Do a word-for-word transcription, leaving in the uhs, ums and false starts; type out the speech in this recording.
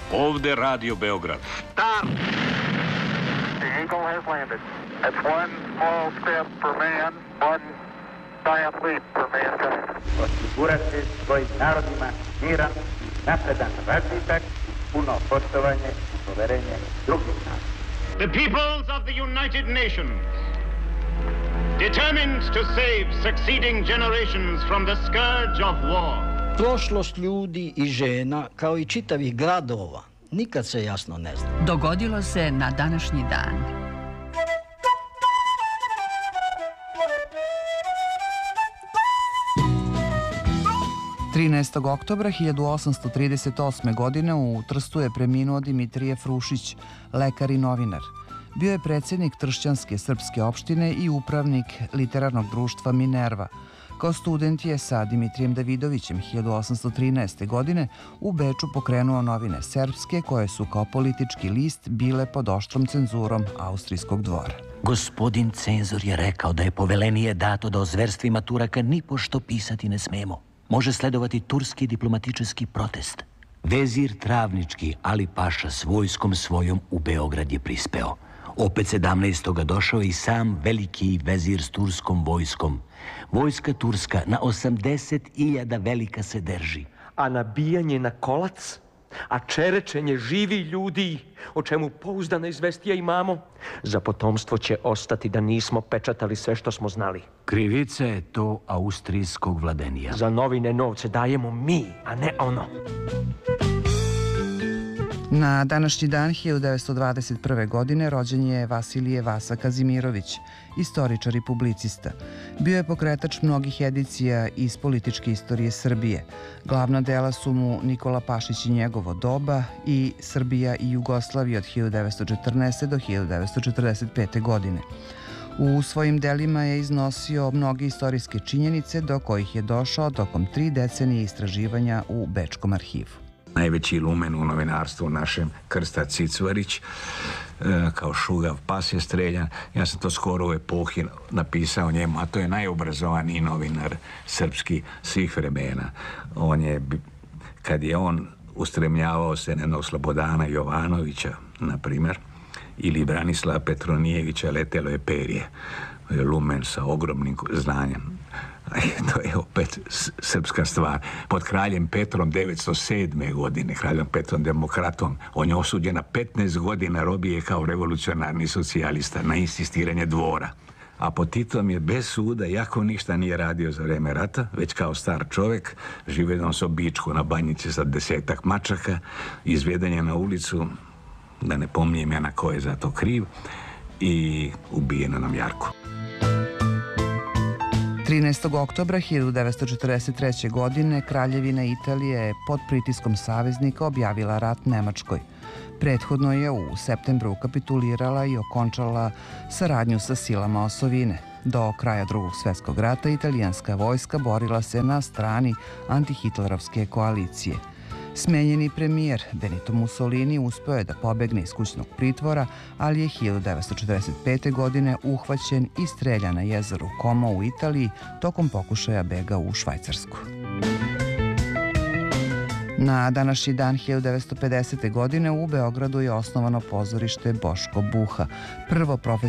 Ovde Radio Beograd. Stop! The Eagle has landed. That's one small step for man, one giant leap for mankind. Osigurati svojim narodima miran, napredan razvitak, puno poštovanje i poverenje drugih naroda. The peoples of the United Nations, determined to save succeeding generations from the scourge of war. Prošlost ljudi i žena, kao i čitavih gradova, nikad se jasno ne zna. Dogodilo se na današnji dan. trinaestog oktobra hiljadu osamsto trideset osme. godine u Trstu je preminuo Dimitrije Frušić, lekar i novinar. Bio je predsjednik Tršćanske srpske opštine i upravnik literarnog društva Minerva. Kao student je sa Dimitrijem Davidovićem hiljadu osamsto trinaeste. godine u Beču pokrenuo novine Serbske, koje su kao politički list bile pod oštrom cenzurom austrijskog dvora. Gospodin cenzor je rekao da je povelenije dato da o zverstvima Turaka nipošto pisati ne smemo. Može sledovati turski diplomatički protest. Vezir Travnički Ali Paša s vojskom svojom u Beograd je prispeo. Opet sedamnaestog došao i sam veliki vezir s turskom vojskom. Vojska turska na osamdeset hiljada velika se drži. A nabijanje na kolac, a čerečenje živi ljudi, o čemu pouzdana izvestija imamo, za potomstvo će ostati da nismo pečatali sve što smo znali. Krivica je to austrijskog vladenija. Za novine novce dajemo mi, a ne ono. Na današnji dan hiljadu devetsto dvadeset prve. godine rođen je Vasilije Vasa Kazimirović, istoričar i publicista. Bio je pokretač mnogih edicija iz političke istorije Srbije. Glavna dela su mu Nikola Pašić i njegovo doba i Srbija i Jugoslavija od hiljadu devetsto četrnaeste. do hiljadu devetsto četrdeset pete. godine. U svojim delima je iznosio mnoge istorijske činjenice do kojih je došao tokom tri decenije istraživanja u Bečkom arhivu. Najveći lumen u novinarstvu našem, Krsta Cicvarić, kao šugav pas je streljan. Ja sam to skoro u epohi napisao njemu, a to je najobrazovaniji novinar srpski svih vremena. On je, kad je on ustremljavao se na jednog Slobodana Jovanovića, na primjer, ili Branislava Petronijevića, letelo je perje. Lumen sa ogromnim znanjem. To je opet srpska stvar. Pod kraljem Petrom devetsto sedme. godine, kraljem Petrom Demokratom, on je osuđen na petnaest godina robije kao revolucionarni socijalista na insistiranje dvora. A pod Titom je bez suda, jako ništa nije radio za vreme rata, već kao star čovjek, živio se običku na Banjici sa desetak mačaka, izveden je na ulicu, da ne pominjem ja na ko je za to kriv, i ubijeno nam Jarku. trinaestog oktobra hiljadu devetsto četrdeset treće. godine Kraljevina Italije je pod pritiskom saveznika objavila rat Nemačkoj. Prethodno je u septembru kapitulirala i okončala saradnju sa silama osovine. Do kraja Drugog svjetskog rata italijanska vojska borila se na strani antihitlerovske koalicije. Smenjeni premijer Benito Mussolini uspeo je da pobegne iz kućnog pritvora, ali je hiljadu devetsto četrdeset pete. godine uhvaćen i streljan na jezeru Como u Italiji tokom pokušaja bega u Švajcarsku. Na današnji dan hiljadu devetsto pedesete. godine u Beogradu je osnovano pozorište Boško Buha, prvo profesionalno